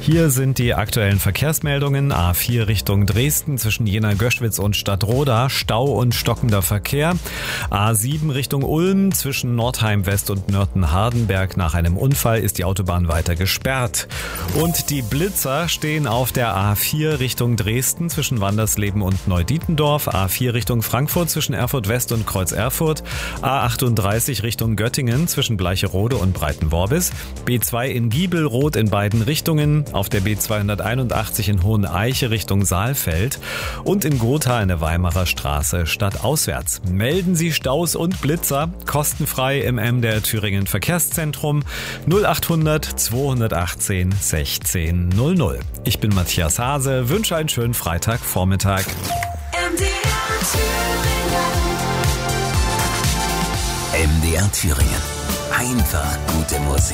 Hier sind die aktuellen Verkehrsmeldungen. A4 Richtung Dresden zwischen Jena-Göschwitz und Stadtroda, Stau und stockender Verkehr. A7 Richtung Ulm zwischen Nordheim West und Nörten-Hardenberg. Nach einem Unfall ist die Autobahn weiter gesperrt. Und die Blitzer stehen auf der A4 Richtung Dresden zwischen Wandersleben und Neudietendorf. A4 Richtung Frankfurt zwischen Erfurt West und Kreuz Erfurt. A38 Richtung Göttingen zwischen Bleicherode und Breitenworbis. B2 in Giebelrot in beiden Richtungen. Auf der B281 in Hoheneiche Richtung Saalfeld. Und in Gotha in der Weimarer Straße stadtauswärts. Melden Sie Staus und Blitzer kostenfrei im MDR Thüringen Verkehrszentrum 0800 218 16 00. Ich bin Matthias Hase, wünsche einen schönen Freitagvormittag. MDR Thüringen. Einfach gute Musik.